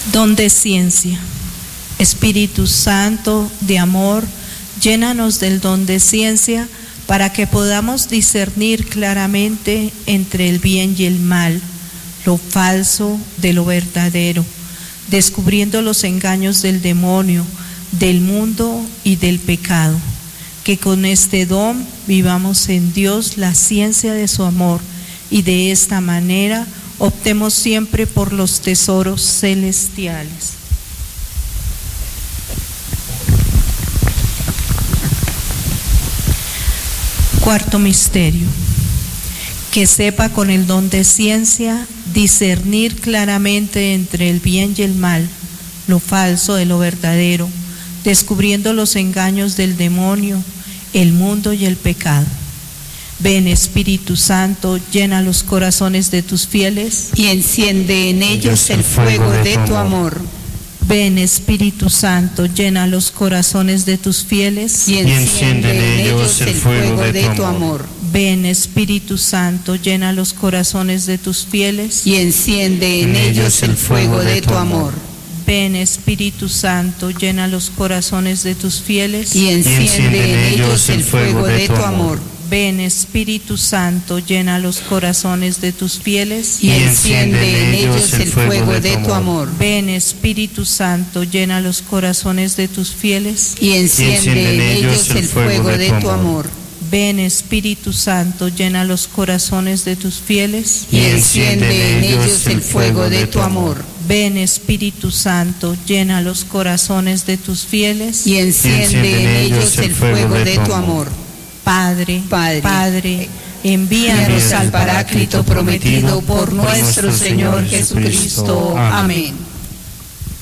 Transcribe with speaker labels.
Speaker 1: Don de ciencia. Espíritu Santo de amor, llénanos del don de ciencia para que podamos discernir claramente entre el bien y el mal, lo falso de lo verdadero, descubriendo los engaños del demonio, del mundo y del pecado. Que con este don vivamos en Dios la ciencia de su amor y de esta manera optemos siempre por los tesoros celestiales. Cuarto misterio. Que sepa con el don de ciencia discernir claramente entre el bien y el mal, lo falso de lo verdadero, descubriendo los engaños del demonio, el mundo y el pecado. Ven, Espíritu Santo, llena los corazones de tus fieles
Speaker 2: y enciende en ellos el fuego de tu amor.
Speaker 1: Ven, Espíritu Santo, llena los corazones de tus fieles
Speaker 2: y enciende en ellos el fuego de tu amor.
Speaker 1: Ven, Espíritu Santo, llena los corazones de tus fieles
Speaker 2: y enciende en ellos el fuego de tu amor.
Speaker 1: Ven, Espíritu Santo, llena los corazones de tus fieles
Speaker 2: y enciende en ellos el fuego de tu amor.
Speaker 1: Ven, Espíritu Santo, llena los corazones de tus fieles
Speaker 2: y enciende en ellos el fuego de tu amor.
Speaker 1: Ven, Espíritu Santo, llena los corazones de tus fieles
Speaker 2: y enciende en ellos el fuego de tu amor.
Speaker 1: Ven, Espíritu Santo, llena los corazones de tus fieles
Speaker 2: y enciende en ellos el fuego de tu amor.
Speaker 1: Ven, Espíritu Santo, llena los corazones de tus fieles
Speaker 2: y enciende en ellos el fuego de tu amor.
Speaker 1: Padre, envíanos al Paráclito prometido por nuestro Señor Jesucristo. Amén.